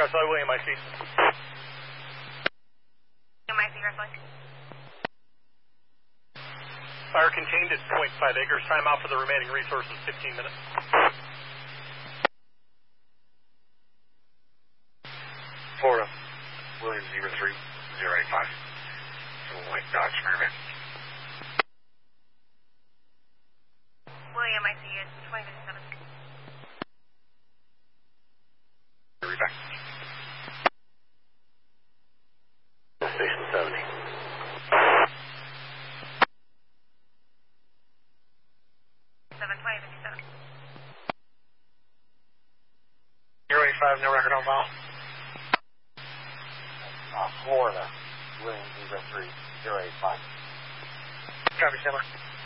Grassley, William IC. William IC, Grassley. Fire contained at 0.5 acres. Timeout for the remaining resources, 15 minutes. Florida, William 03085. White Dodge Merriman. William IC, it's 2057. Read back. Station 70. 2057. 085, no record on file. Florida, William 03085. Copy, Simmer.